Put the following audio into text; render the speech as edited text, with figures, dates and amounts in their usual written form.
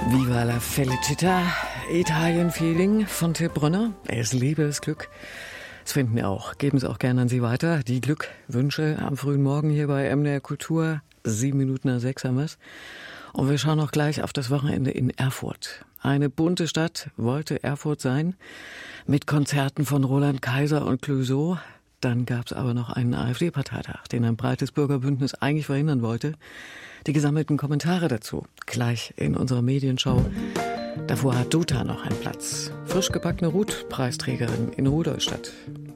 Viva la Felicità, Italien-Feeling von Till Brönner. Es liebe es Glück. Das finden wir auch. Geben Sie auch gerne an Sie weiter. Die Glückwünsche am frühen Morgen hier bei MDR Kultur. 7 Minuten nach 6 haben wir's. Und wir schauen auch gleich auf das Wochenende in Erfurt. Eine bunte Stadt wollte Erfurt sein, mit Konzerten von Roland Kaiser und Clouseau. Dann gab's aber noch einen AfD-Parteitag, den ein breites Bürgerbündnis eigentlich verhindern wollte. Die gesammelten Kommentare dazu gleich in unserer Medienschau. Davor hat Duta noch einen Platz. Frisch gebackene Ruth-Preisträgerin in Rudolstadt.